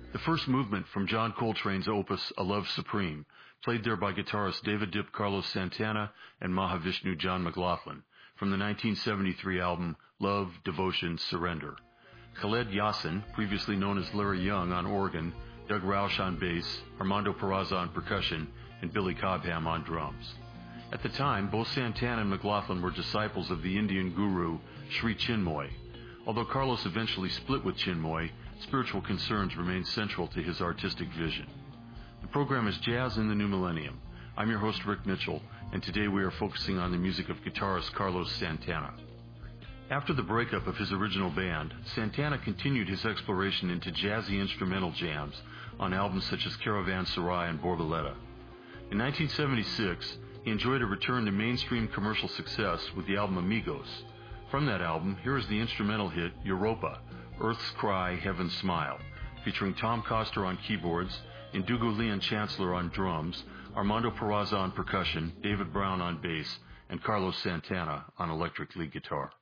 The first movement from John Coltrane's opus A Love Supreme, played there by guitarists David Dipp, Carlos Santana, and Mahavishnu John McLaughlin, from the 1973 album Love, Devotion, Surrender. Khaled Yassin, previously known as Larry Young, on organ, Doug Rausch on bass, Armando Peraza on percussion, and Billy Cobham on drums. At the time, both Santana and McLaughlin were disciples of the Indian guru Sri Chinmoy. Although Carlos eventually split with Chinmoy, spiritual concerns remain central to his artistic vision. The program is Jazz in the New Millennium. I'm your host, Rick Mitchell, and today we are focusing on the music of guitarist Carlos Santana. After the breakup of his original band, Santana continued his exploration into jazzy instrumental jams on albums such as Caravanserai and Borboleta. In 1976, he enjoyed a return to mainstream commercial success with the album Amigos. From that album, here is the instrumental hit Europa, Earth's Cry, Heaven's Smile, featuring Tom Coster on keyboards, Indugo Leon Chancellor on drums, Armando Peraza on percussion, David Brown on bass, and Carlos Santana on electric lead guitar.